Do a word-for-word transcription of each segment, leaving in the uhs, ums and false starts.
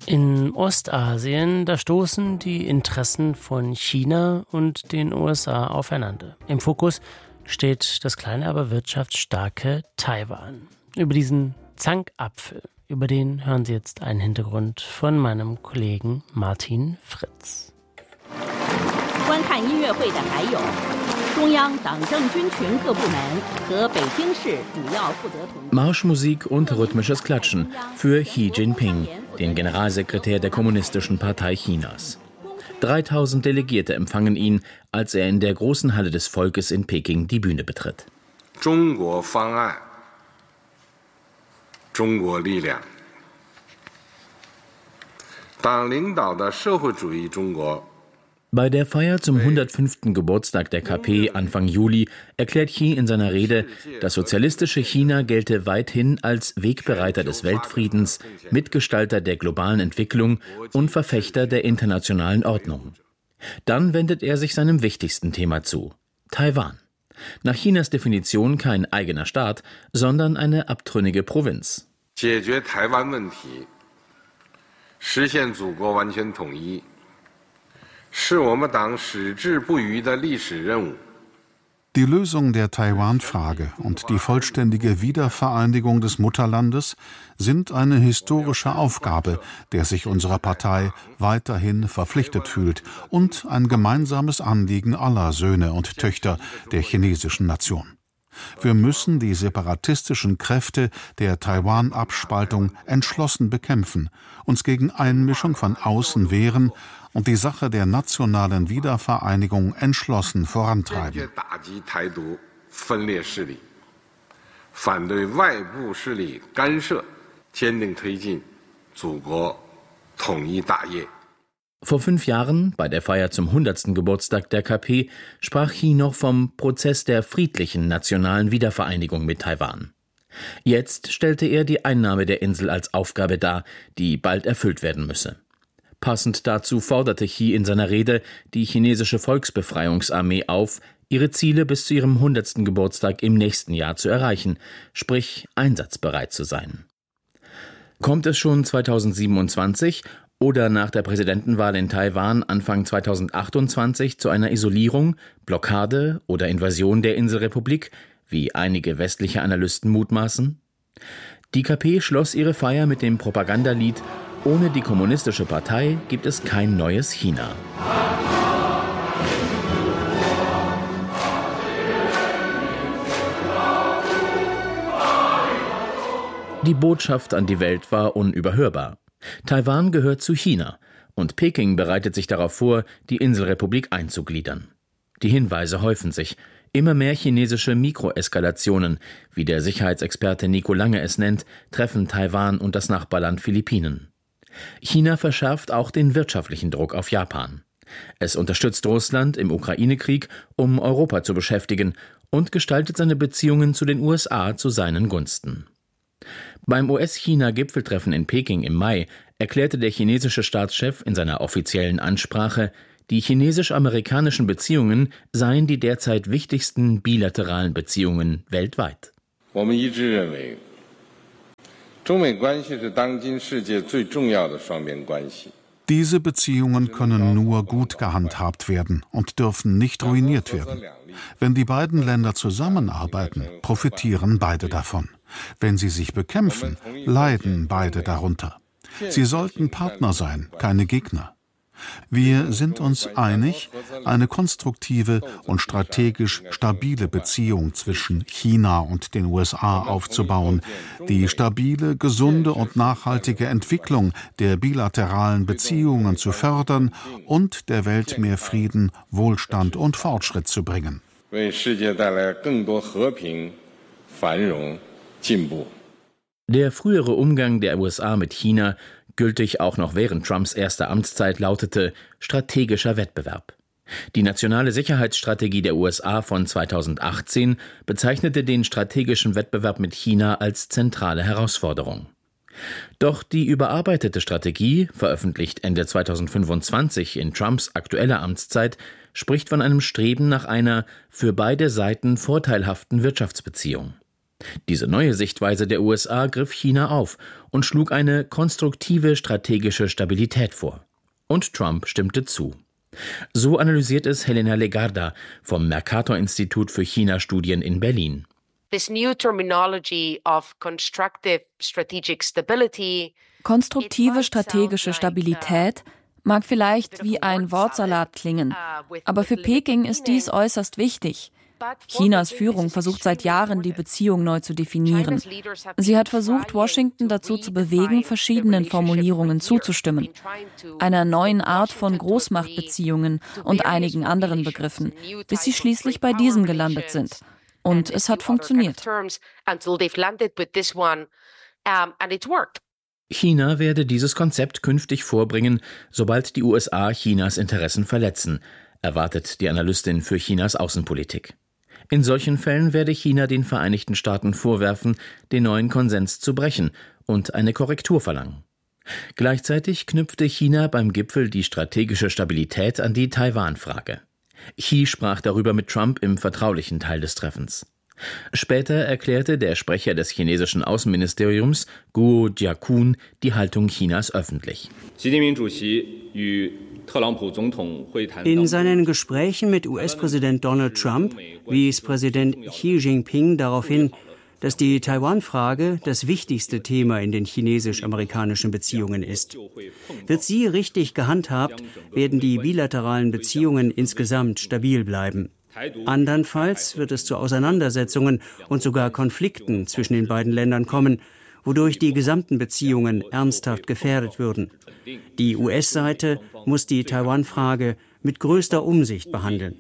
In Ostasien, da stoßen die Interessen von China und den U S A aufeinander. Im Fokus steht das kleine, aber wirtschaftsstarke Taiwan. Über diesen Zankapfel, über den hören Sie jetzt einen Hintergrund von meinem Kollegen Martin Fritz. Marschmusik und rhythmisches Klatschen für Xi Jinping, den Generalsekretär der Kommunistischen Partei Chinas. dreitausend Delegierte empfangen ihn, als er in der großen Halle des Volkes in Peking die Bühne betritt. Bei der Feier zum hundertfünften Geburtstag der K P Anfang Juli erklärt Xi in seiner Rede, das sozialistische China gelte weithin als Wegbereiter des Weltfriedens, Mitgestalter der globalen Entwicklung und Verfechter der internationalen Ordnung. Dann wendet er sich seinem wichtigsten Thema zu: Taiwan. Nach Chinas Definition kein eigener Staat, sondern eine abtrünnige Provinz. Die Lösung der Taiwan-Frage und die vollständige Wiedervereinigung des Mutterlandes sind eine historische Aufgabe, der sich unsere Partei weiterhin verpflichtet fühlt, und ein gemeinsames Anliegen aller Söhne und Töchter der chinesischen Nation. Wir müssen die separatistischen Kräfte der Taiwan-Abspaltung entschlossen bekämpfen, uns gegen Einmischung von außen wehren und die Sache der nationalen Wiedervereinigung entschlossen vorantreiben. Vor fünf Jahren, bei der Feier zum hundertsten Geburtstag der K P, sprach Xi noch vom Prozess der friedlichen nationalen Wiedervereinigung mit Taiwan. Jetzt stellte er die Einnahme der Insel als Aufgabe dar, die bald erfüllt werden müsse. Passend dazu forderte Xi in seiner Rede die chinesische Volksbefreiungsarmee auf, ihre Ziele bis zu ihrem hundertsten Geburtstag im nächsten Jahr zu erreichen, sprich einsatzbereit zu sein. Kommt es schon zweitausendsiebenundzwanzig oder nach der Präsidentenwahl in Taiwan Anfang zweitausendachtundzwanzig zu einer Isolierung, Blockade oder Invasion der Inselrepublik, wie einige westliche Analysten mutmaßen? Die K P schloss ihre Feier mit dem Propagandalied „Ohne die Kommunistische Partei gibt es kein neues China“. Die Botschaft an die Welt war unüberhörbar. Taiwan gehört zu China und Peking bereitet sich darauf vor, die Inselrepublik einzugliedern. Die Hinweise häufen sich. Immer mehr chinesische Mikroeskalationen, wie der Sicherheitsexperte Nico Lange es nennt, treffen Taiwan und das Nachbarland Philippinen. China verschärft auch den wirtschaftlichen Druck auf Japan. Es unterstützt Russland im Ukraine-Krieg, um Europa zu beschäftigen, und gestaltet seine Beziehungen zu den U S A zu seinen Gunsten. Beim U S-China-Gipfeltreffen in Peking im Mai erklärte der chinesische Staatschef in seiner offiziellen Ansprache, die chinesisch-amerikanischen Beziehungen seien die derzeit wichtigsten bilateralen Beziehungen weltweit. Diese Beziehungen können nur gut gehandhabt werden und dürfen nicht ruiniert werden. Wenn die beiden Länder zusammenarbeiten, profitieren beide davon. Wenn sie sich bekämpfen, leiden beide darunter. Sie sollten Partner sein, keine Gegner. Wir sind uns einig, eine konstruktive und strategisch stabile Beziehung zwischen China und den U S A aufzubauen, die stabile, gesunde und nachhaltige Entwicklung der bilateralen Beziehungen zu fördern und der Welt mehr Frieden, Wohlstand und Fortschritt zu bringen. Der frühere Umgang der U S A mit China, gültig auch noch während Trumps erster Amtszeit, lautete strategischer Wettbewerb. Die nationale Sicherheitsstrategie der U S A von zweitausendachtzehn bezeichnete den strategischen Wettbewerb mit China als zentrale Herausforderung. Doch die überarbeitete Strategie, veröffentlicht Ende zweitausendfünfundzwanzig in Trumps aktueller Amtszeit, spricht von einem Streben nach einer für beide Seiten vorteilhaften Wirtschaftsbeziehung. Diese neue Sichtweise der U S A griff China auf und schlug eine konstruktive strategische Stabilität vor. Und Trump stimmte zu. So analysiert es Helena Legarda vom Mercator-Institut für China-Studien in Berlin. This new terminology of constructive strategic stability. Konstruktive strategische Stabilität mag vielleicht wie ein Wortsalat klingen, aber für Peking ist dies äußerst wichtig. Chinas Führung versucht seit Jahren, die Beziehung neu zu definieren. Sie hat versucht, Washington dazu zu bewegen, verschiedenen Formulierungen zuzustimmen. Einer neuen Art von Großmachtbeziehungen und einigen anderen Begriffen, bis sie schließlich bei diesem gelandet sind. Und es hat funktioniert. China werde dieses Konzept künftig vorbringen, sobald die U S A Chinas Interessen verletzen, erwartet die Analystin für Chinas Außenpolitik. In solchen Fällen werde China den Vereinigten Staaten vorwerfen, den neuen Konsens zu brechen und eine Korrektur verlangen. Gleichzeitig knüpfte China beim Gipfel die strategische Stabilität an die Taiwan-Frage. Xi sprach darüber mit Trump im vertraulichen Teil des Treffens. Später erklärte der Sprecher des chinesischen Außenministeriums, Guo Jiakun, die Haltung Chinas öffentlich. In seinen Gesprächen mit U S-Präsident Donald Trump wies Präsident Xi Jinping darauf hin, dass die Taiwan-Frage das wichtigste Thema in den chinesisch-amerikanischen Beziehungen ist. Wird sie richtig gehandhabt, werden die bilateralen Beziehungen insgesamt stabil bleiben. Andernfalls wird es zu Auseinandersetzungen und sogar Konflikten zwischen den beiden Ländern kommen, wodurch die gesamten Beziehungen ernsthaft gefährdet würden. Die U S-Seite muss die Taiwan-Frage mit größter Umsicht behandeln.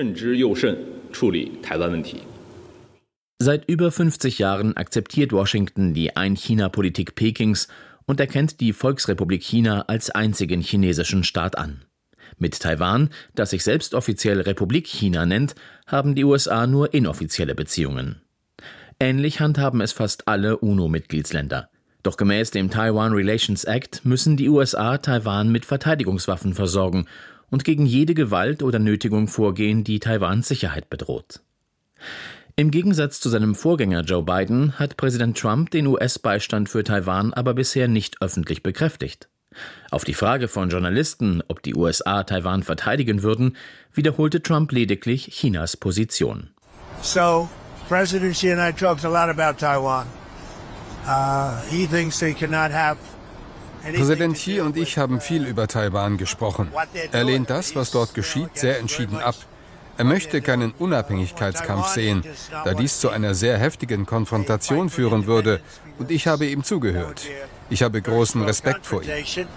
Seit über fünfzig Jahren akzeptiert Washington die Ein-China-Politik Pekings und erkennt die Volksrepublik China als einzigen chinesischen Staat an. Mit Taiwan, das sich selbst offiziell Republik China nennt, haben die U S A nur inoffizielle Beziehungen. Ähnlich handhaben es fast alle UNO-Mitgliedsländer. Doch gemäß dem Taiwan Relations Act müssen die U S A Taiwan mit Verteidigungswaffen versorgen und gegen jede Gewalt oder Nötigung vorgehen, die Taiwans Sicherheit bedroht. Im Gegensatz zu seinem Vorgänger Joe Biden hat Präsident Trump den U S-Beistand für Taiwan aber bisher nicht öffentlich bekräftigt. Auf die Frage von Journalisten, ob die U S A Taiwan verteidigen würden, wiederholte Trump lediglich Chinas Position. So, President Xi and I talked a lot about Taiwan. Uh, he thinks they cannot have Präsident Xi und ich haben viel über Taiwan gesprochen. Er lehnt das, was dort geschieht, sehr entschieden ab. Er möchte keinen Unabhängigkeitskampf sehen, da dies zu einer sehr heftigen Konfrontation führen würde, und ich habe ihm zugehört. Ich habe großen Respekt vor ihm.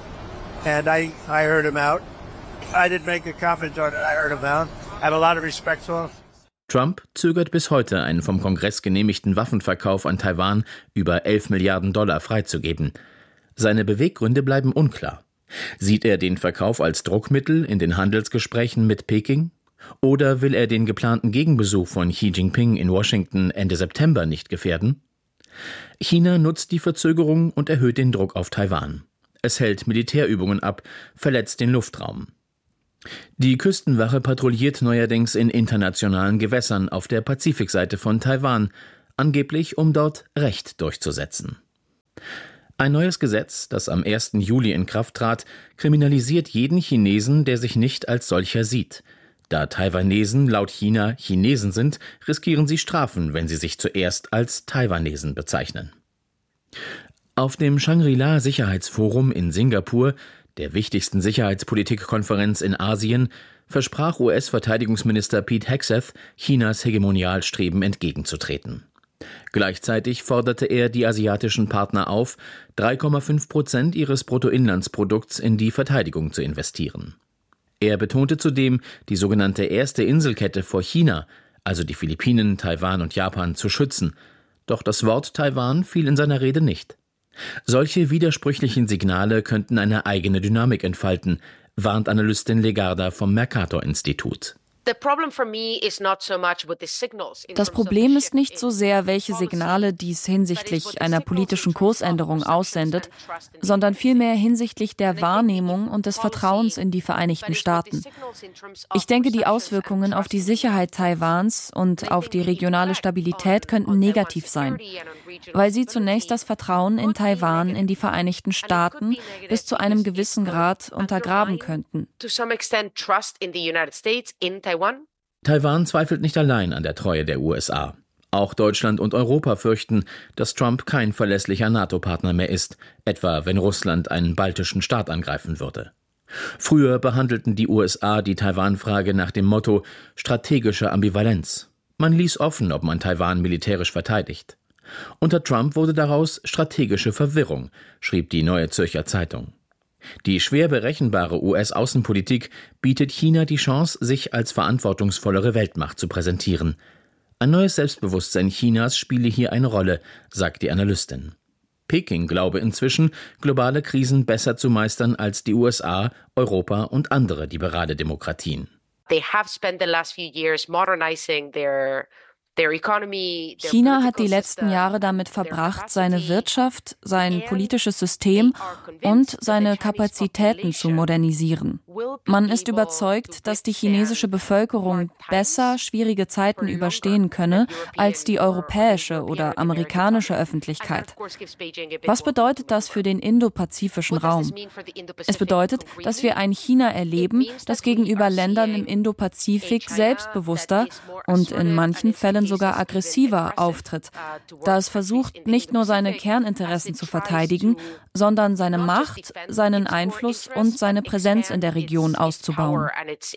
Trump zögert bis heute, einen vom Kongress genehmigten Waffenverkauf an Taiwan über elf Milliarden Dollar freizugeben. Seine Beweggründe bleiben unklar. Sieht er den Verkauf als Druckmittel in den Handelsgesprächen mit Peking? Oder will er den geplanten Gegenbesuch von Xi Jinping in Washington Ende September nicht gefährden? China nutzt die Verzögerung und erhöht den Druck auf Taiwan. Es hält Militärübungen ab, verletzt den Luftraum. Die Küstenwache patrouilliert neuerdings in internationalen Gewässern auf der Pazifikseite von Taiwan, angeblich um dort Recht durchzusetzen. Ein neues Gesetz, das am ersten Juli in Kraft trat, kriminalisiert jeden Chinesen, der sich nicht als solcher sieht. Da Taiwanesen laut China Chinesen sind, riskieren sie Strafen, wenn sie sich zuerst als Taiwanesen bezeichnen. Auf dem Shangri-La-Sicherheitsforum in Singapur, der wichtigsten Sicherheitspolitikkonferenz in Asien, versprach U S-Verteidigungsminister Pete Hegseth, Chinas Hegemonialstreben entgegenzutreten. Gleichzeitig forderte er die asiatischen Partner auf, drei Komma fünf Prozent ihres Bruttoinlandsprodukts in die Verteidigung zu investieren. Er betonte zudem, die sogenannte erste Inselkette vor China, also die Philippinen, Taiwan und Japan, zu schützen. Doch das Wort Taiwan fiel in seiner Rede nicht. Solche widersprüchlichen Signale könnten eine eigene Dynamik entfalten, warnt Analystin Legarda vom Mercator-Institut. Das Problem ist nicht so sehr, welche Signale dies hinsichtlich einer politischen Kursänderung aussendet, sondern vielmehr hinsichtlich der Wahrnehmung und des Vertrauens in die Vereinigten Staaten. Ich denke, die Auswirkungen auf die Sicherheit Taiwans und auf die regionale Stabilität könnten negativ sein, weil sie zunächst das Vertrauen in Taiwan in die Vereinigten Staaten bis zu einem gewissen Grad untergraben könnten. Taiwan zweifelt nicht allein an der Treue der U S A. Auch Deutschland und Europa fürchten, dass Trump kein verlässlicher NATO-Partner mehr ist, etwa wenn Russland einen baltischen Staat angreifen würde. Früher behandelten die U S A die Taiwan-Frage nach dem Motto strategische Ambivalenz. Man ließ offen, ob man Taiwan militärisch verteidigt. Unter Trump wurde daraus strategische Verwirrung, schrieb die Neue Zürcher Zeitung. Die schwer berechenbare U S-Außenpolitik bietet China die Chance, sich als verantwortungsvollere Weltmacht zu präsentieren. Ein neues Selbstbewusstsein Chinas spiele hier eine Rolle, sagt die Analystin. Peking glaube inzwischen, globale Krisen besser zu meistern als die U S A, Europa und andere liberale Demokratien. They have spent the last few years modernizing their China hat die letzten Jahre damit verbracht, seine Wirtschaft, sein politisches System und seine Kapazitäten zu modernisieren. Man ist überzeugt, dass die chinesische Bevölkerung besser schwierige Zeiten überstehen könne als die europäische oder amerikanische Öffentlichkeit. Was bedeutet das für den indopazifischen Raum? Es bedeutet, dass wir ein China erleben, das gegenüber Ländern im Indopazifik selbstbewusster und in manchen Fällen sogar aggressiver auftritt, da es versucht, nicht nur seine Kerninteressen zu verteidigen, sondern seine Macht, seinen Einfluss und seine Präsenz in der Region auszubauen.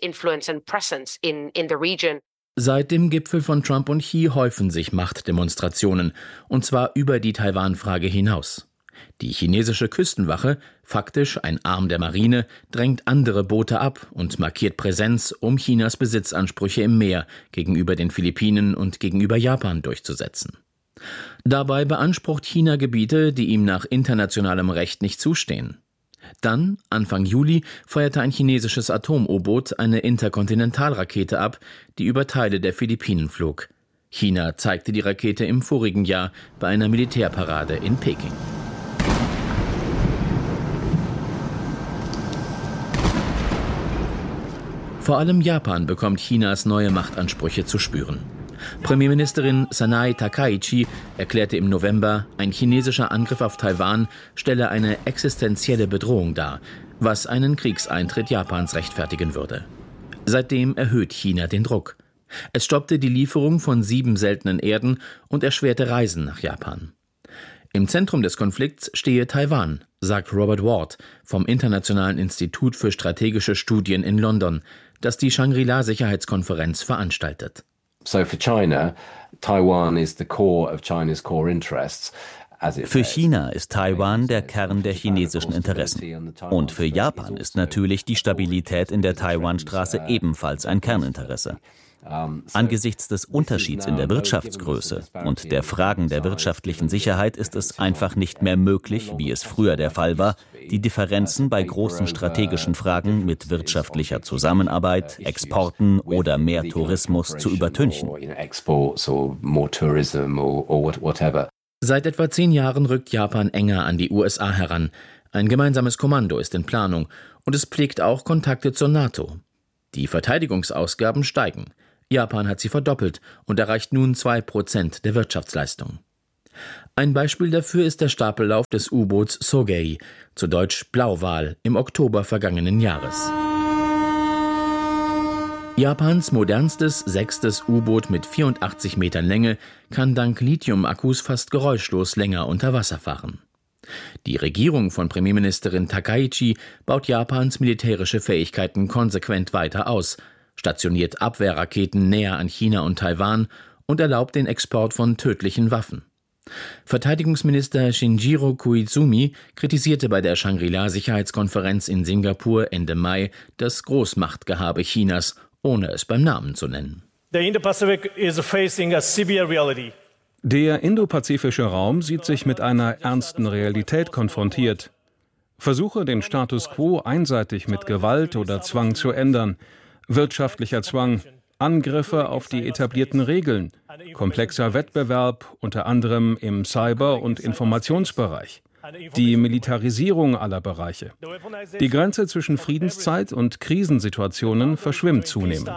Seit dem Gipfel von Trump und Xi häufen sich Machtdemonstrationen, und zwar über die Taiwan-Frage hinaus. Die chinesische Küstenwache, faktisch ein Arm der Marine, drängt andere Boote ab und markiert Präsenz, um Chinas Besitzansprüche im Meer gegenüber den Philippinen und gegenüber Japan durchzusetzen. Dabei beansprucht China Gebiete, die ihm nach internationalem Recht nicht zustehen. Dann, Anfang Juli, feuerte ein chinesisches Atom-U-Boot eine Interkontinentalrakete ab, die über Teile der Philippinen flog. China zeigte die Rakete im vorigen Jahr bei einer Militärparade in Peking. Vor allem Japan bekommt Chinas neue Machtansprüche zu spüren. Premierministerin Sanae Takaichi erklärte im November, ein chinesischer Angriff auf Taiwan stelle eine existenzielle Bedrohung dar, was einen Kriegseintritt Japans rechtfertigen würde. Seitdem erhöht China den Druck. Es stoppte die Lieferung von sieben seltenen Erden und erschwerte Reisen nach Japan. Im Zentrum des Konflikts stehe Taiwan, sagt Robert Ward vom Internationalen Institut für strategische Studien in London, das die Shangri-La-Sicherheitskonferenz veranstaltet. So for China, Taiwan is the core of China's core interests. Für China ist Taiwan der Kern der chinesischen Interessen. Und für Japan ist natürlich die Stabilität in der Taiwanstraße ebenfalls ein Kerninteresse. Angesichts des Unterschieds in der Wirtschaftsgröße und der Fragen der wirtschaftlichen Sicherheit ist es einfach nicht mehr möglich, wie es früher der Fall war, die Differenzen bei großen strategischen Fragen mit wirtschaftlicher Zusammenarbeit, Exporten oder mehr Tourismus zu übertünchen. Seit etwa zehn Jahren rückt Japan enger an die U S A heran. Ein gemeinsames Kommando ist in Planung und es pflegt auch Kontakte zur NATO. Die Verteidigungsausgaben steigen. Japan hat sie verdoppelt und erreicht nun zwei Prozent der Wirtschaftsleistung. Ein Beispiel dafür ist der Stapellauf des U-Boots Sogei, zu Deutsch Blauwal, im Oktober vergangenen Jahres. Japans modernstes sechstes U-Boot mit vierundachtzig Metern Länge kann dank Lithium-Akkus fast geräuschlos länger unter Wasser fahren. Die Regierung von Premierministerin Takaichi baut Japans militärische Fähigkeiten konsequent weiter aus, stationiert Abwehrraketen näher an China und Taiwan und erlaubt den Export von tödlichen Waffen. Verteidigungsminister Shinjiro Koizumi kritisierte bei der Shangri-La-Sicherheitskonferenz in Singapur Ende Mai das Großmachtgehabe Chinas, ohne es beim Namen zu nennen. The Indo-Pacific is facing a severe reality. Der indopazifische Raum sieht sich mit einer ernsten Realität konfrontiert. Versuche, den Status quo einseitig mit Gewalt oder Zwang zu ändern, wirtschaftlicher Zwang, Angriffe auf die etablierten Regeln, komplexer Wettbewerb, unter anderem im Cyber- und Informationsbereich, die Militarisierung aller Bereiche. Die Grenze zwischen Friedenszeit und Krisensituationen verschwimmt zunehmend.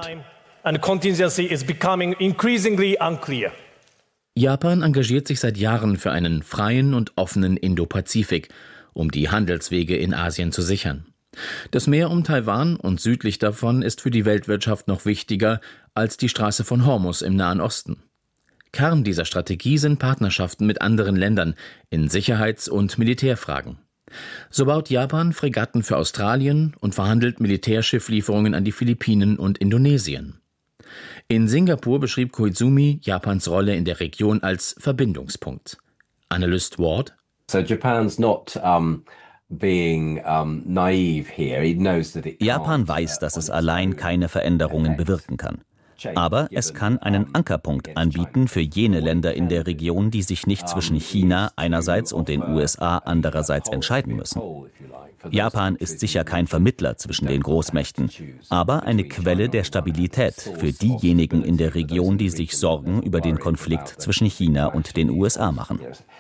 Japan engagiert sich seit Jahren für einen freien und offenen Indopazifik, um die Handelswege in Asien zu sichern. Das Meer um Taiwan und südlich davon ist für die Weltwirtschaft noch wichtiger als die Straße von Hormuz im Nahen Osten. Kern dieser Strategie sind Partnerschaften mit anderen Ländern in Sicherheits- und Militärfragen. So baut Japan Fregatten für Australien und verhandelt Militärschifflieferungen an die Philippinen und Indonesien. In Singapur beschrieb Koizumi Japans Rolle in der Region als Verbindungspunkt. Analyst Ward: So Japan's not um Japan weiß, dass es allein keine Veränderungen bewirken kann. Aber es kann einen Ankerpunkt anbieten für jene Länder in der Region, die sich nicht zwischen China einerseits und den U S A andererseits entscheiden müssen. Japan ist sicher kein Vermittler zwischen den Großmächten, aber eine Quelle der Stabilität für diejenigen in der Region, die sich Sorgen über den Konflikt zwischen China und den U S A machen.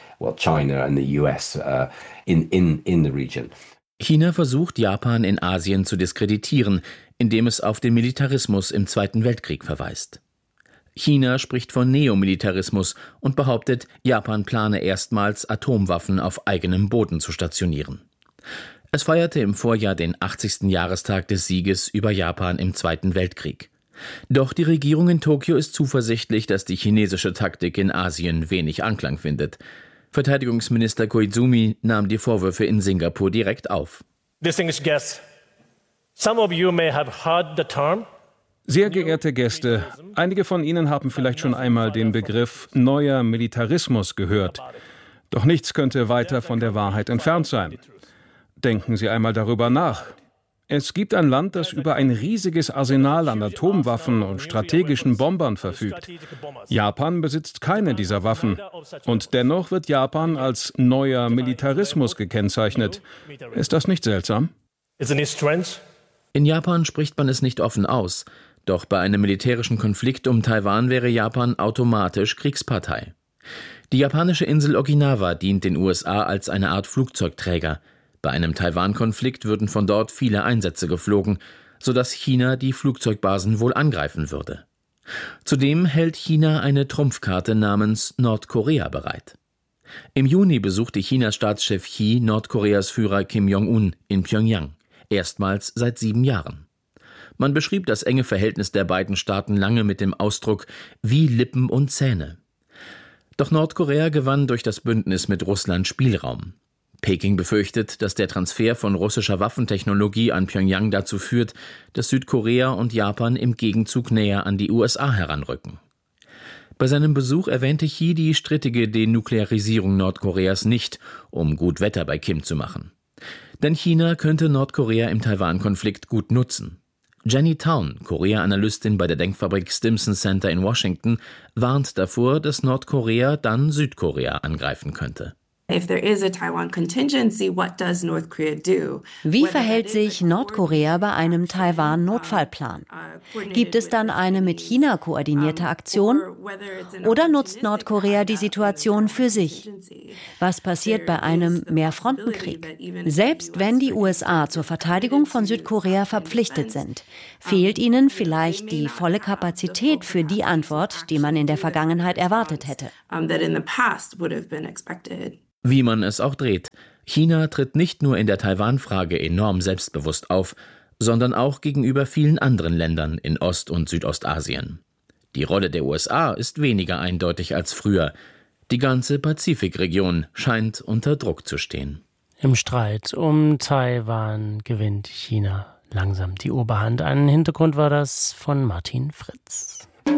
China versucht, Japan in Asien zu diskreditieren, indem es auf den Militarismus im Zweiten Weltkrieg verweist. China spricht von Neomilitarismus und behauptet, Japan plane erstmals Atomwaffen auf eigenem Boden zu stationieren. Es feierte im Vorjahr den achtzigsten Jahrestag des Sieges über Japan im Zweiten Weltkrieg. Doch die Regierung in Tokio ist zuversichtlich, dass die chinesische Taktik in Asien wenig Anklang findet. Verteidigungsminister Koizumi nahm die Vorwürfe in Singapur direkt auf. Distinguished guests, some of you may have heard the term. Sehr geehrte Gäste, einige von Ihnen haben vielleicht schon einmal den Begriff neuer Militarismus gehört. Doch nichts könnte weiter von der Wahrheit entfernt sein. Denken Sie einmal darüber nach. Es gibt ein Land, das über ein riesiges Arsenal an Atomwaffen und strategischen Bombern verfügt. Japan besitzt keine dieser Waffen. Und dennoch wird Japan als neuer Militarismus gekennzeichnet. Ist das nicht seltsam? In Japan spricht man es nicht offen aus. Doch bei einem militärischen Konflikt um Taiwan wäre Japan automatisch Kriegspartei. Die japanische Insel Okinawa dient den U S A als eine Art Flugzeugträger. Bei einem Taiwan-Konflikt würden von dort viele Einsätze geflogen, sodass China die Flugzeugbasen wohl angreifen würde. Zudem hält China eine Trumpfkarte namens Nordkorea bereit. Im Juni besuchte Chinas Staatschef Xi Nordkoreas Führer Kim Jong-un in Pjöngjang, erstmals seit sieben Jahren. Man beschrieb das enge Verhältnis der beiden Staaten lange mit dem Ausdruck wie Lippen und Zähne. Doch Nordkorea gewann durch das Bündnis mit Russland Spielraum. Peking befürchtet, dass der Transfer von russischer Waffentechnologie an Pjöngjang dazu führt, dass Südkorea und Japan im Gegenzug näher an die U S A heranrücken. Bei seinem Besuch erwähnte Xi die strittige Denuklearisierung Nordkoreas nicht, um gut Wetter bei Kim zu machen. Denn China könnte Nordkorea im Taiwan-Konflikt gut nutzen. Jenny Town, Korea-Analystin bei der Denkfabrik Stimson Center in Washington, warnt davor, dass Nordkorea dann Südkorea angreifen könnte. Wie verhält sich Nordkorea bei einem Taiwan-Notfallplan? Gibt es dann eine mit China koordinierte Aktion? Oder nutzt Nordkorea die Situation für sich? Was passiert bei einem Mehrfrontenkrieg? Selbst wenn die U S A zur Verteidigung von Südkorea verpflichtet sind, fehlt ihnen vielleicht die volle Kapazität für die Antwort, die man in der Vergangenheit erwartet hätte. Wie man es auch dreht, China tritt nicht nur in der Taiwan-Frage enorm selbstbewusst auf, sondern auch gegenüber vielen anderen Ländern in Ost- und Südostasien. Die Rolle der U S A ist weniger eindeutig als früher. Die ganze Pazifikregion scheint unter Druck zu stehen. Im Streit um Taiwan gewinnt China langsam die Oberhand. Ein Hintergrund war das von Martin Fritz.